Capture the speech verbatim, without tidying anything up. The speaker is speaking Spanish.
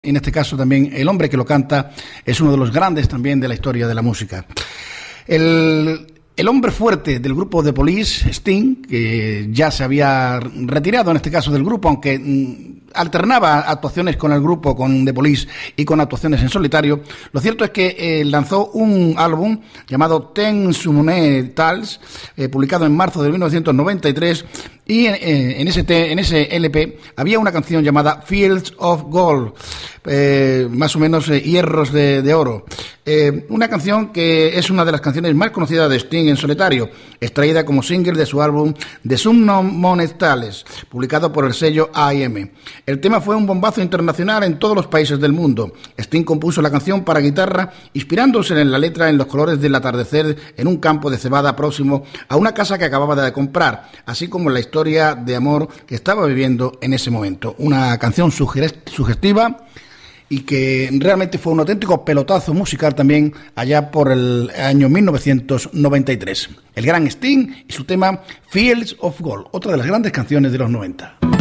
En este caso también el hombre que lo canta es uno de los grandes también de la historia de la música. El, el hombre fuerte del grupo The Police, Sting, que ya se había retirado en este caso del grupo, aunque mmm, alternaba actuaciones con el grupo, con The Police y con actuaciones en solitario. Lo cierto es que eh, lanzó un álbum llamado Ten Summoné Tales, eh, publicado en marzo de mil novecientos noventa y tres, y en, en, ese te, en ese L P había una canción llamada Fields of Gold, eh, más o menos eh, hierros de, de oro. Eh, una canción que es una de las canciones más conocidas de Sting en solitario, extraída como single de su álbum The Summoné Tales, publicado por el sello A y M. El tema fue un bombazo internacional en todos los países del mundo. Sting compuso la canción para guitarra, inspirándose en la letra en los colores del atardecer en un campo de cebada próximo a una casa que acababa de comprar, así como en la historia de amor que estaba viviendo en ese momento. Una canción sugestiva y que realmente fue un auténtico pelotazo musical también allá por el año mil novecientos noventa y tres. El gran Sting y su tema Fields of Gold, otra de las grandes canciones de los noventa.